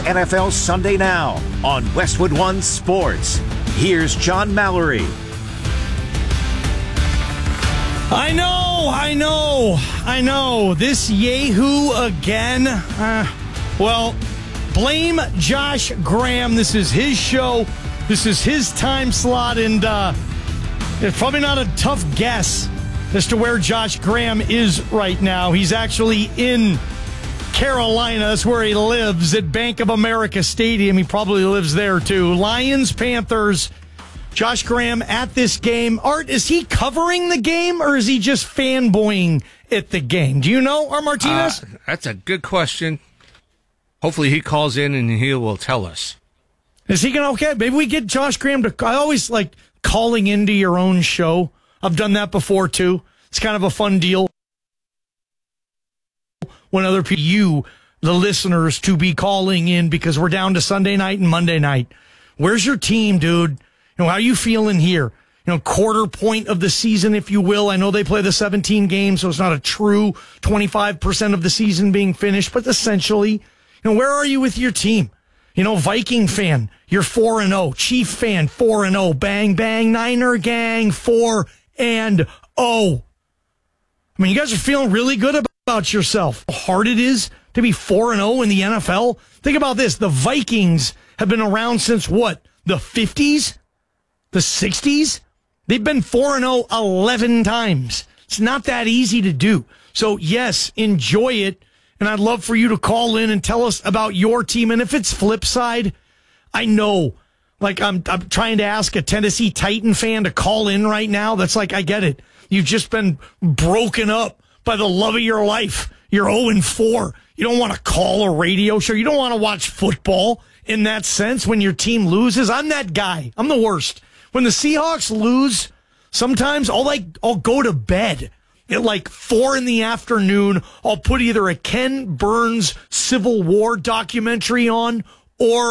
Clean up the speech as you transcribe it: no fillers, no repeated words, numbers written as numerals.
NFL Sunday Now on Westwood One Sports. Here's John Mallory. I know. This Yahoo again. Blame Josh Graham. This is his show. This is his time slot, and it's probably not a tough guess as to where Josh Graham is right now. He's actually in Carolina. That's where he lives, at Bank of America Stadium. He probably lives there too. Lions, Panthers. Josh Graham at this game. Art, is he covering the game or is he just fanboying at the game? Do you know, Art Martinez? That's a good question. Hopefully he calls in and he will tell us. Is he going to, okay, maybe we get Josh Graham to, I always like calling into your own show. I've done that before too. It's kind of a fun deal. When other people, you, the listeners, to be calling in because we're down to Sunday night and Monday night. Where's your team, dude? How are you feeling here? Quarter point of the season, if you will. I know they play the 17 games, so it's not a true 25% of the season being finished, but essentially, where are you with your team? Viking fan, you're 4-0. Chief fan, 4-0. Bang, bang, Niner gang, 4-0. You guys are feeling really good about yourself. How hard it is to be 4-0 in the NFL. Think about this. The Vikings have been around since what? The 50s? The 60s? They've been 4-0 11 times. It's not that easy to do. So, yes, enjoy it. And I'd love for you to call in and tell us about your team. And if it's flip side, I know, I'm trying to ask a Tennessee Titan fan to call in right now. That's I get it. You've just been broken up by the love of your life. You're 0-4. You don't want to call a radio show. You don't want to watch football in that sense when your team loses. I'm that guy. I'm the worst. When the Seahawks lose, sometimes I'll go to bed at 4 p.m. I'll put either a Ken Burns Civil War documentary on or